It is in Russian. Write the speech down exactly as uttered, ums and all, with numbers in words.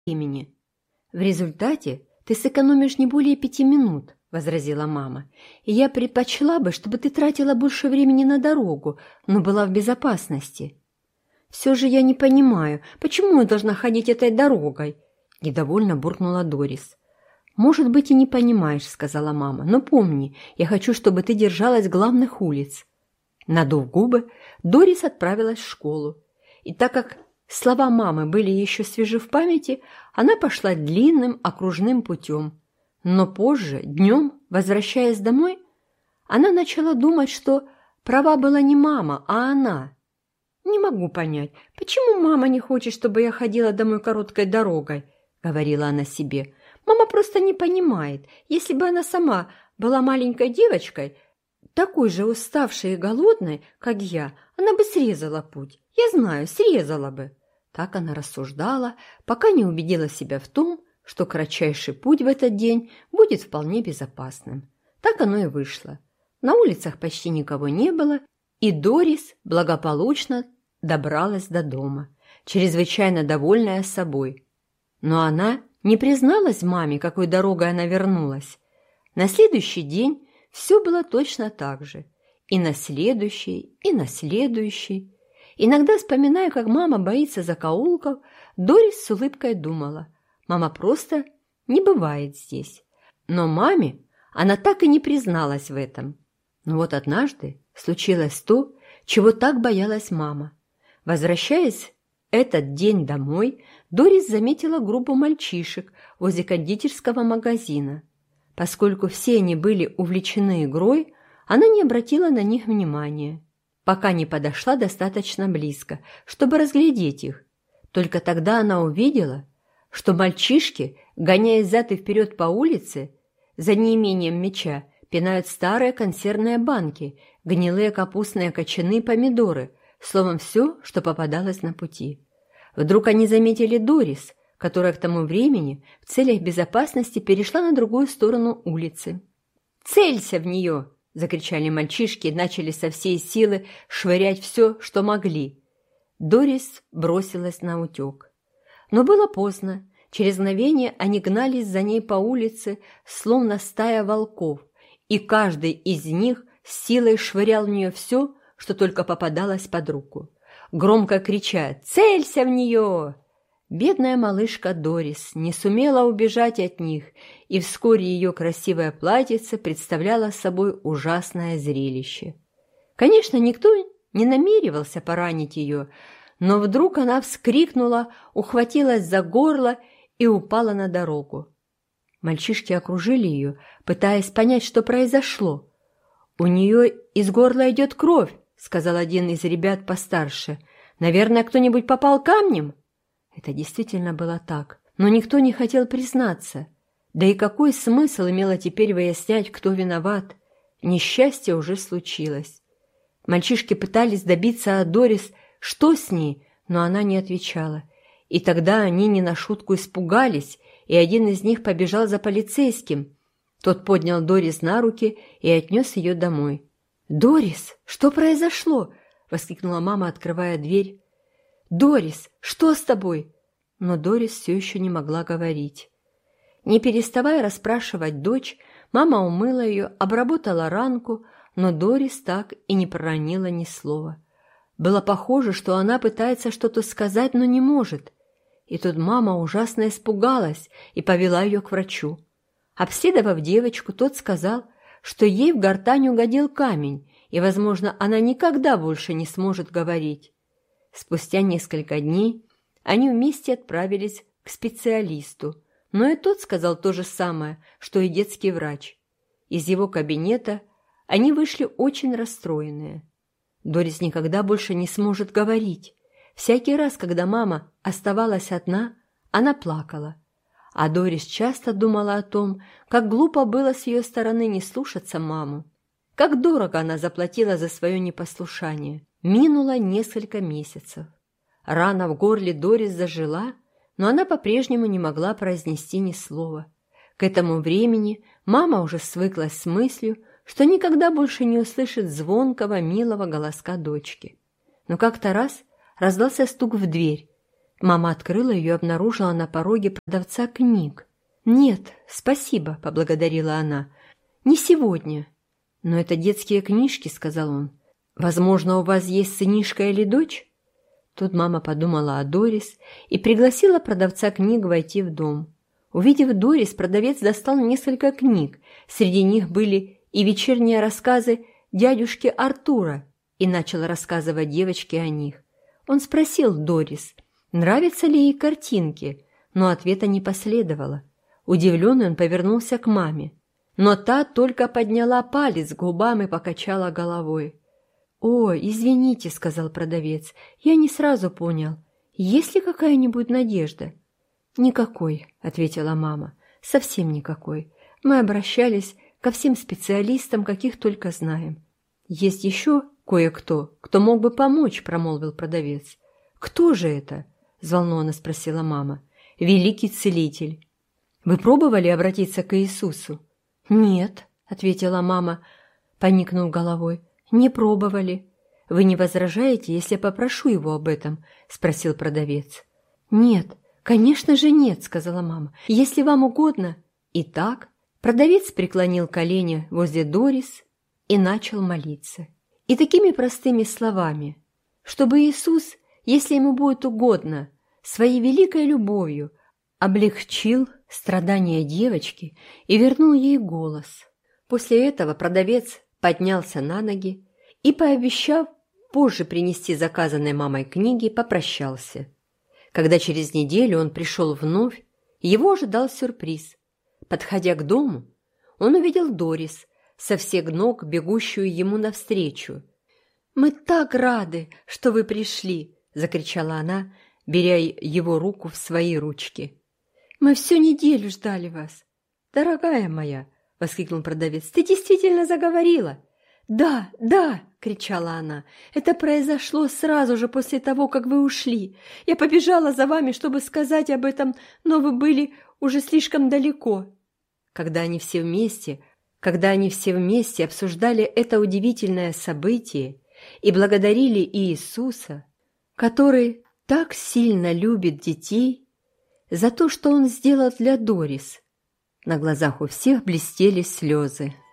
времени. В результате ты сэкономишь не более пяти минут, возразила мама. И я предпочла бы, чтобы ты тратила больше времени на дорогу, но была в безопасности. Все же я не понимаю, почему я должна ходить этой дорогой? Недовольно буркнула Дорис. «Может быть, и не понимаешь», — сказала мама, — «но помни, я хочу, чтобы ты держалась главных улиц». Надув губы, Дорис отправилась в школу. И так как слова мамы были еще свежи в памяти, она пошла длинным окружным путем. Но позже, днем, возвращаясь домой, она начала думать, что права была не мама, а она. «Не могу понять, почему мама не хочет, чтобы я ходила домой короткой дорогой?» — говорила она себе. «Мама просто не понимает. Если бы она сама была маленькой девочкой, такой же уставшей и голодной, как я, она бы срезала путь. Я знаю, срезала бы». Так она рассуждала, пока не убедила себя в том, что кратчайший путь в этот день будет вполне безопасным. Так оно и вышло. На улицах почти никого не было, и Дорис благополучно добралась до дома, чрезвычайно довольная собой. Но она не призналась маме, какой дорогой она вернулась. На следующий день все было точно так же. И на следующий, и на следующий. Иногда, вспоминая, как мама боится закоулков, Дорис с улыбкой думала: мама просто не бывает здесь. Но маме она так и не призналась в этом. Но вот однажды случилось то, чего так боялась мама. Возвращаясь этот день домой, Дорис заметила группу мальчишек возле кондитерского магазина. Поскольку все они были увлечены игрой, она не обратила на них внимания, пока не подошла достаточно близко, чтобы разглядеть их. Только тогда она увидела, что мальчишки, гоняясь взад и вперед по улице, за неимением мяча, пинают старые консервные банки, гнилые капустные кочаны и помидоры, словом, все, что попадалось на пути. Вдруг они заметили Дорис, которая к тому времени в целях безопасности перешла на другую сторону улицы. «Целься в нее!» – закричали мальчишки и начали со всей силы швырять все, что могли. Дорис бросилась наутек. Но было поздно. Через мгновение они гнались за ней по улице, словно стая волков, и каждый из них с силой швырял в нее все, что только попадалось под руку, громко крича: «Целься в нее!». Бедная малышка Дорис не сумела убежать от них, и вскоре ее красивое платьице представляло собой ужасное зрелище. Конечно, никто не намеревался поранить ее, но вдруг она вскрикнула, ухватилась за горло и упала на дорогу. Мальчишки окружили ее, пытаясь понять, что произошло. «У нее из горла идет кровь», — сказал один из ребят постарше. «Наверное, кто-нибудь попал камнем?» Это действительно было так, но никто не хотел признаться. Да и какой смысл имело теперь выяснять, кто виноват? Несчастье уже случилось. Мальчишки пытались добиться от Дорис, что с ней, но она не отвечала. И тогда они не на шутку испугались, и один из них побежал за полицейским. Тот поднял Дорис на руки и отнес ее домой. «Дорис, что произошло?» — воскликнула мама, открывая дверь. «Дорис, что с тобой?» Но Дорис все еще не могла говорить. Не переставая расспрашивать дочь, мама умыла ее, обработала ранку, но Дорис так и не проронила ни слова. Было похоже, что она пытается что-то сказать, но не может. И тут мама ужасно испугалась и повела ее к врачу. Обследовав девочку, тот сказал, что ей в гортань угодил камень, и, возможно, она никогда больше не сможет говорить. Спустя несколько дней они вместе отправились к специалисту, но и тот сказал то же самое, что и детский врач. Из его кабинета они вышли очень расстроенные. Дорис никогда больше не сможет говорить. Всякий раз, когда мама оставалась одна, она плакала. А Дорис часто думала о том, как глупо было с ее стороны не слушаться маму. Как дорого она заплатила за свое непослушание. Минуло несколько месяцев. Рана в горле Дорис зажила, но она по-прежнему не могла произнести ни слова. К этому времени мама уже свыклась с мыслью, что никогда больше не услышит звонкого, милого голоска дочки. Но как-то раз раздался стук в дверь. Мама открыла ее и обнаружила на пороге продавца книг. «Нет, спасибо», — поблагодарила она. «Не сегодня». «Но это детские книжки», — сказал он. «Возможно, у вас есть сынишка или дочь?» Тут мама подумала о Дорис и пригласила продавца книг войти в дом. Увидев Дорис, продавец достал несколько книг. Среди них были и вечерние рассказы дядюшки Артура, и начал рассказывать девочке о них. Он спросил Дорис, нравятся ли ей картинки, но ответа не последовало. Удивленный он повернулся к маме, но та только подняла палец к губам и покачала головой. «О, извините», — сказал продавец, — «я не сразу понял. Есть ли какая-нибудь надежда?» «Никакой», — ответила мама, — «совсем никакой. Мы обращались ко всем специалистам, каких только знаем». «Есть еще кое-кто, кто мог бы помочь», — промолвил продавец. «Кто же это?» — взволнованно спросила мама. «Великий целитель». «Вы пробовали обратиться к Иисусу?» «Нет», — ответила мама, поникнув головой. «Не пробовали». «Вы не возражаете, если я попрошу его об этом?» — спросил продавец. «Нет, конечно же нет», — сказала мама. «Если вам угодно». Итак, продавец преклонил колени возле Дорис и начал молиться. И такими простыми словами, чтобы Иисус, если ему будет угодно, своей великой любовью облегчил страдания девочки и вернул ей голос. После этого продавец поднялся на ноги и, пообещав позже принести заказанной мамой книги, попрощался. Когда через неделю он пришел вновь, его ожидал сюрприз. Подходя к дому, он увидел Дорис, со всех ног бегущую ему навстречу. «Мы так рады, что вы пришли!» — закричала она, беря его руку в свои ручки. «Мы всю неделю ждали вас!» «Дорогая моя!» — воскликнул продавец. «Ты действительно заговорила?» «Да, да!» — кричала она. «Это произошло сразу же после того, как вы ушли. Я побежала за вами, чтобы сказать об этом, но вы были уже слишком далеко». Когда они все вместе, когда они все вместе обсуждали это удивительное событие и благодарили Иисуса, который так сильно любит детей, за то, что Он сделал для Дорис, на глазах у всех блестели слезы.